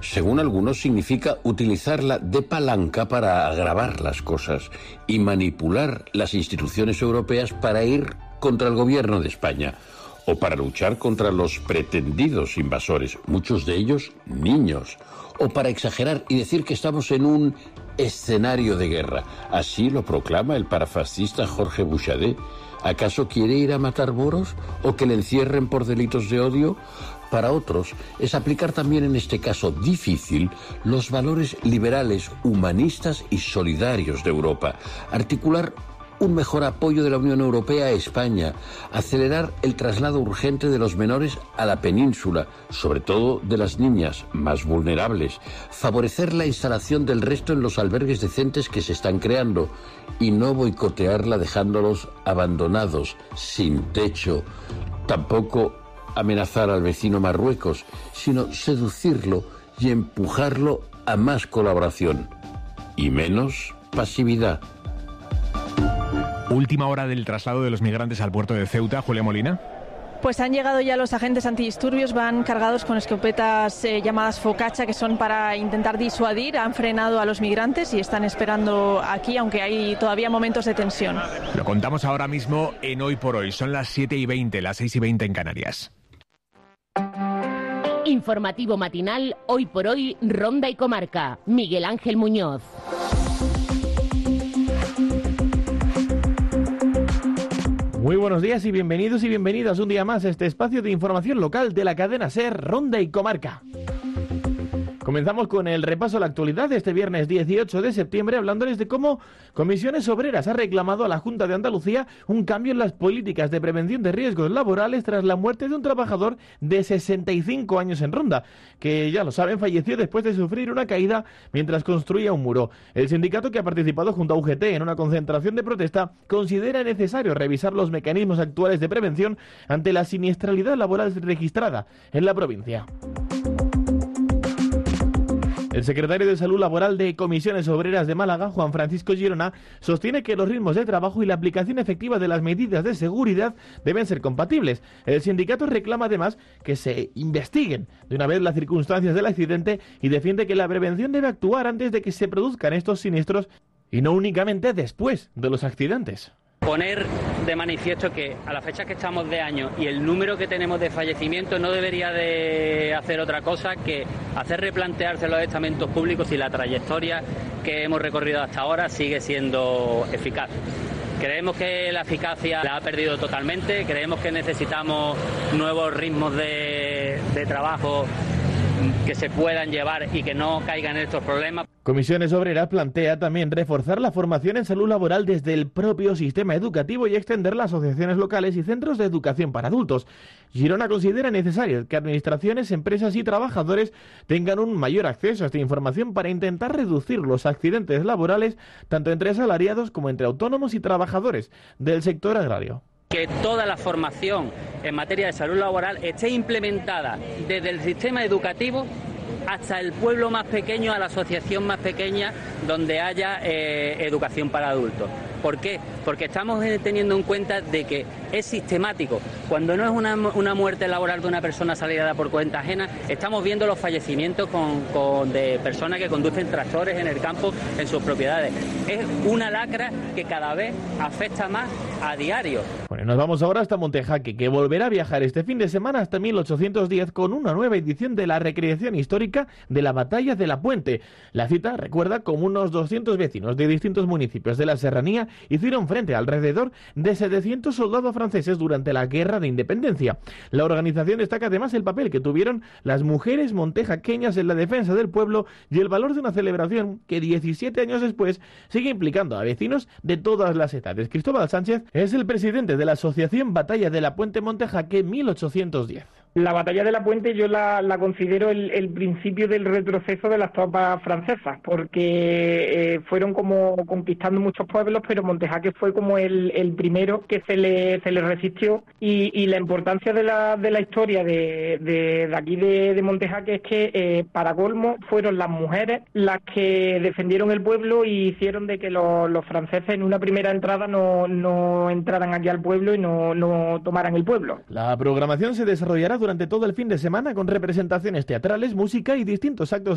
según algunos, significa utilizarla de palanca para agravar las cosas y manipular las instituciones europeas para ir contra el gobierno de España o para luchar contra los pretendidos invasores, muchos de ellos niños, o para exagerar y decir que estamos en un escenario de guerra. Así lo proclama el parafascista Jorge Buxadé. ¿Acaso quiere ir a matar moros o que le encierren por delitos de odio? Para otros es aplicar también en este caso difícil los valores liberales, humanistas y solidarios de Europa, articular un mejor apoyo de la Unión Europea a España, acelerar el traslado urgente de los menores a la península, sobre todo de las niñas más vulnerables, favorecer la instalación del resto en los albergues decentes que se están creando y no boicotearla dejándolos abandonados, sin techo. Tampoco amenazar al vecino Marruecos, sino seducirlo y empujarlo a más colaboración y menos pasividad. Última hora del traslado de los migrantes al puerto de Ceuta, Julia Molina. Pues han llegado ya los agentes antidisturbios, van cargados con escopetas llamadas Focaccia, que son para intentar disuadir. Han frenado a los migrantes y están esperando aquí, aunque hay todavía momentos de tensión. Lo contamos ahora mismo en Hoy por Hoy. Son las 7:20, las 6:20 en Canarias. Informativo matinal, Hoy por Hoy, Ronda y Comarca. Miguel Ángel Muñoz. Muy buenos días y bienvenidos y bienvenidas un día más a este espacio de información local de la cadena SER, Ronda y Comarca. Comenzamos con el repaso a la actualidad de este viernes 18 de septiembre, hablándoles de cómo Comisiones Obreras ha reclamado a la Junta de Andalucía un cambio en las políticas de prevención de riesgos laborales tras la muerte de un trabajador de 65 años en Ronda, que ya lo saben, falleció después de sufrir una caída mientras construía un muro. El sindicato, que ha participado junto a UGT en una concentración de protesta, considera necesario revisar los mecanismos actuales de prevención ante la siniestralidad laboral registrada en la provincia. El secretario de Salud Laboral de Comisiones Obreras de Málaga, Juan Francisco Girona, sostiene que los ritmos de trabajo y la aplicación efectiva de las medidas de seguridad deben ser compatibles. El sindicato reclama además que se investiguen de una vez las circunstancias del accidente y defiende que la prevención debe actuar antes de que se produzcan estos siniestros y no únicamente después de los accidentes. Poner de manifiesto que a la fecha que estamos de año y el número que tenemos de fallecimientos no debería de hacer otra cosa que hacer replantearse los estamentos públicos y la trayectoria que hemos recorrido hasta ahora sigue siendo eficaz. Creemos que la eficacia la ha perdido totalmente, creemos que necesitamos nuevos ritmos de trabajo que se puedan llevar y que no caigan en estos problemas. Comisiones Obreras plantea también reforzar la formación en salud laboral desde el propio sistema educativo y extender las asociaciones locales y centros de educación para adultos. Girona considera necesario que administraciones, empresas y trabajadores tengan un mayor acceso a esta información para intentar reducir los accidentes laborales tanto entre asalariados como entre autónomos y trabajadores del sector agrario. Que toda la formación en materia de salud laboral esté implementada desde el sistema educativo hasta el pueblo más pequeño, a la asociación más pequeña donde haya educación para adultos. ¿Por qué? Porque estamos teniendo en cuenta de que es sistemático. Cuando no es una muerte laboral de una persona salida por cuenta ajena, estamos viendo los fallecimientos de personas que conducen tractores en el campo en sus propiedades. Es una lacra que cada vez afecta más a diario. Bueno, nos vamos ahora hasta Montejaque, que volverá a viajar este fin de semana hasta 1810 con una nueva edición de la recreación histórica de la Batalla de la Puente. La cita recuerda como unos 200 vecinos de distintos municipios de la serranía hicieron frente a alrededor de 700 soldados franceses durante la Guerra de Independencia. La organización destaca además el papel que tuvieron las mujeres montejaqueñas en la defensa del pueblo y el valor de una celebración que 17 años después sigue implicando a vecinos de todas las edades. Cristóbal Sánchez es el presidente de la asociación Batalla de la Puente Montejaque 1810. La Batalla de la Puente yo la considero el principio del retroceso de las tropas francesas, porque fueron como conquistando muchos pueblos, pero Montejaque fue como el primero que se le resistió, y la importancia de la historia de aquí de Montejaque es que para colmo fueron las mujeres las que defendieron el pueblo y hicieron de que los franceses en una primera entrada no entraran aquí al pueblo y no tomaran el pueblo. La programación se desarrollará durante todo el fin de semana con representaciones teatrales, música y distintos actos